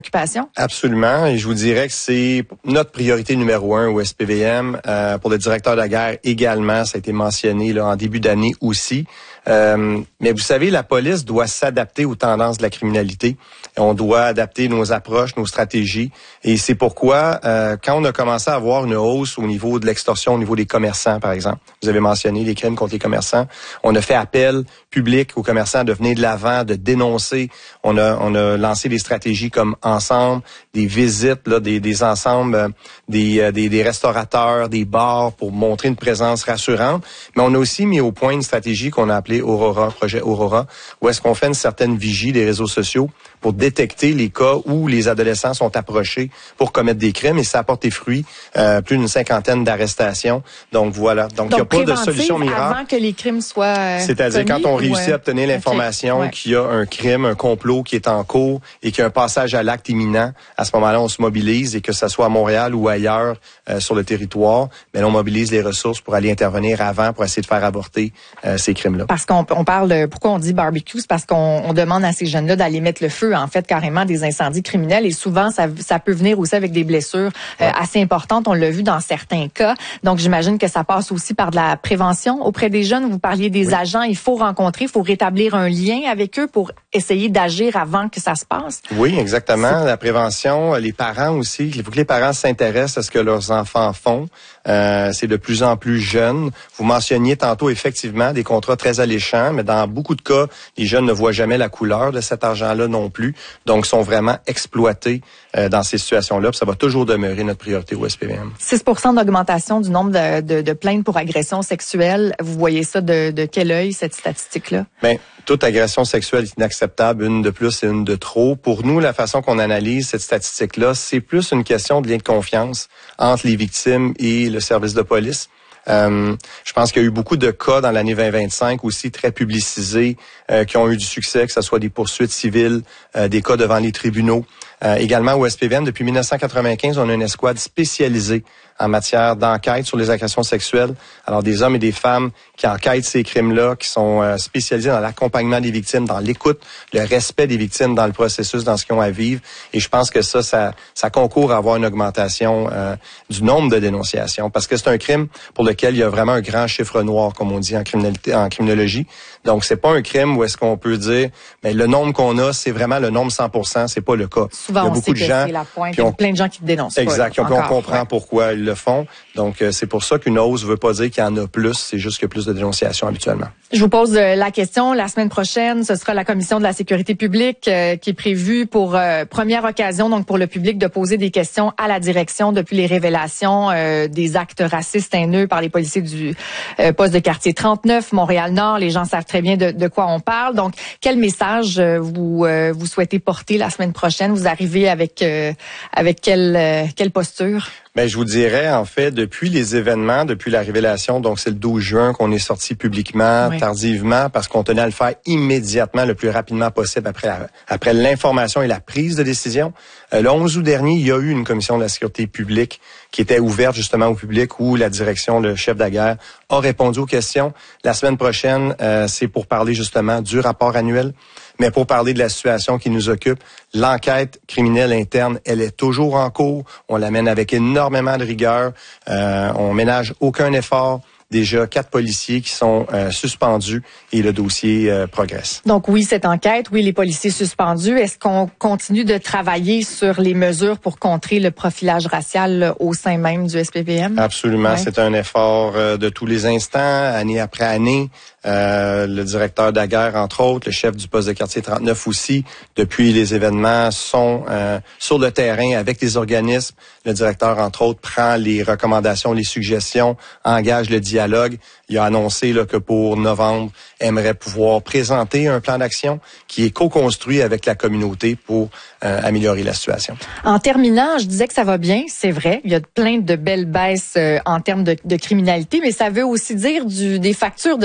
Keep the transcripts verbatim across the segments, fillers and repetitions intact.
Occupation? Absolument, et je vous dirais que c'est notre priorité numéro un au S P V M. Euh, pour le directeur de la guerre également, ça a été mentionné là, en début d'année aussi. Euh, mais vous savez, la police doit s'adapter aux tendances de la criminalité. On doit adapter nos approches, nos stratégies. Et c'est pourquoi, euh, quand on a commencé à avoir une hausse au niveau de l'extorsion, au niveau des commerçants, par exemple, vous avez mentionné les crimes contre les commerçants, on a fait appel public aux commerçants de venir de l'avant, de dénoncer. On a, on a lancé des stratégies comme Ensemble, des visites, là, des, des ensembles, euh, des, des, des restaurateurs, des bars pour montrer une présence rassurante. Mais on a aussi mis au point une stratégie qu'on a appelée Aurora, projet Aurora, où est-ce qu'on fait une certaine vigie des réseaux sociaux pour détecter les cas où les adolescents sont approchés pour commettre des crimes, et ça a porté fruit, euh, plus d'une cinquantaine d'arrestations. Donc voilà. Donc il n'y a pas de solution miracle. Avant que les crimes soient euh, C'est-à-dire quand on réussit ouais. à obtenir l'information okay. ouais. qu'il y a un crime, un complot qui est en cours et qu'il y a un passage à l'acte imminent, à ce moment-là, on se mobilise, et que ce soit à Montréal ou ailleurs euh, sur le territoire, mais on mobilise les ressources pour aller intervenir avant, pour essayer de faire avorter euh, ces crimes-là. Parce qu'on on parle de, pourquoi on dit barbecue, c'est parce qu'on on demande à ces jeunes-là d'aller mettre le feu, en fait, carrément des incendies criminels, et souvent, ça, ça peut venir aussi avec des blessures euh, ouais. assez importantes, on l'a vu dans certains cas. Donc, j'imagine que ça passe aussi par de la prévention auprès des jeunes. Vous parliez des oui. agents, il faut rencontrer, il faut rétablir un lien avec eux pour essayer d'agir avant que ça se passe. Oui, exactement. C'est... La prévention, les parents aussi, il faut que les parents s'intéressent à ce que leurs enfants font. Euh, c'est de plus en plus jeune. Vous mentionniez tantôt effectivement des contrats très alléchants, mais dans beaucoup de cas, les jeunes ne voient jamais la couleur de cet argent-là non plus, donc sont vraiment exploités euh, dans ces situations-là. Puis ça va toujours demeurer notre priorité au S P V M. six pour cent d'augmentation du nombre de, de, de plaintes pour agressions sexuelles. Vous voyez ça de, de quel œil, cette statistique-là? Bien, toute agression sexuelle est inacceptable, une de plus et une de trop. Pour nous, la façon qu'on analyse cette statistique-là, c'est plus une question de lien de confiance entre les victimes et le service de police. Euh, je pense qu'il y a eu beaucoup de cas dans l'année vingt vingt-cinq aussi très publicisés euh, qui ont eu du succès, que ce soit des poursuites civiles, euh, des cas devant les tribunaux. Euh, également au S P V M, depuis dix-neuf cent quatre-vingt-quinze, on a une escouade spécialisée en matière d'enquête sur les agressions sexuelles. Alors des hommes et des femmes qui enquêtent ces crimes-là, qui sont euh, spécialisés dans l'accompagnement des victimes, dans l'écoute, le respect des victimes dans le processus, dans ce qu'ils ont à vivre. Et je pense que ça, ça, ça concourt à avoir une augmentation euh, du nombre de dénonciations, parce que c'est un crime pour lequel il y a vraiment un grand chiffre noir, comme on dit en criminalité, en criminologie. Donc c'est pas un crime où est-ce qu'on peut dire, mais le nombre qu'on a, c'est vraiment le nombre cent pour cent, c'est pas le cas. Souvent, il y a beaucoup de gens qui ont... Il y a plein de gens qui dénoncent. Exact. Pas, on comprend ouais. pourquoi ils le font. Donc, euh, c'est pour ça qu'une hausse ne veut pas dire qu'il y en a plus. C'est juste qu'il y a plus de dénonciations habituellement. Je vous pose euh, la question. La semaine prochaine, ce sera la Commission de la sécurité publique euh, qui est prévue pour euh, première occasion, donc pour le public, de poser des questions à la direction depuis les révélations euh, des actes racistes haineux par les policiers du euh, poste de quartier trente-neuf, Montréal-Nord. Les gens savent très bien de, de quoi on parle. Donc, quel message euh, vous euh, vous souhaitez porter la semaine prochaine? Vous arrivez avec euh, avec quelle euh, quelle posture? Ben, je vous dirais, en fait, depuis les événements, depuis la révélation, donc c'est le douze juin qu'on est sorti publiquement, oui. tardivement, parce qu'on tenait à le faire immédiatement, le plus rapidement possible après la, après l'information et la prise de décision. Euh, le onze août dernier, il y a eu une commission de la sécurité publique qui était ouverte justement au public, où la direction, le chef de la guerre, a répondu aux questions. La semaine prochaine, euh, c'est pour parler justement du rapport annuel, mais pour parler de la situation qui nous occupe. L'enquête criminelle interne, elle est toujours en cours. On l'amène avec énormément de rigueur. Euh, on ménage aucun effort. Déjà quatre policiers qui sont euh, suspendus et le dossier euh, progresse. Donc oui, cette enquête, oui, les policiers suspendus. Est-ce qu'on continue de travailler sur les mesures pour contrer le profilage racial au sein même du S P V M? Absolument, ouais. C'est un effort euh, de tous les instants, année après année. Euh, le directeur Daguerre, entre autres, le chef du poste de quartier trente-neuf aussi, depuis les événements, sont euh, sur le terrain avec les organismes. Le directeur, entre autres, prend les recommandations, les suggestions, engage le dialogue. Il a annoncé là, que pour novembre, aimerait pouvoir présenter un plan d'action qui est co-construit avec la communauté pour euh, améliorer la situation. En terminant, je disais que ça va bien, c'est vrai. Il y a plein de belles baisses euh, en termes de, de criminalité, mais ça veut aussi dire du, des factures de temps supplémentaires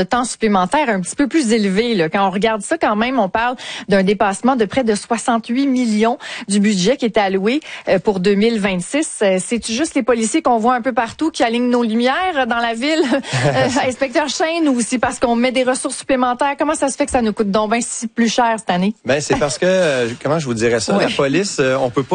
supplémentaires un petit peu plus élevés. Là. Quand on regarde ça, quand même, on parle d'un dépassement de près de soixante-huit millions du budget qui est alloué euh, pour deux mille vingt-six. Euh, c'est juste les policiers qu'on voit un peu partout qui alignent nos lumières dans la ville, euh, inspecteur Shane, ou c'est parce qu'on met des ressources supplémentaires? Comment ça se fait que ça nous coûte donc ben si plus cher cette année? Ben c'est parce que, euh, comment je vous dirais ça, ouais. La police, euh, on peut pas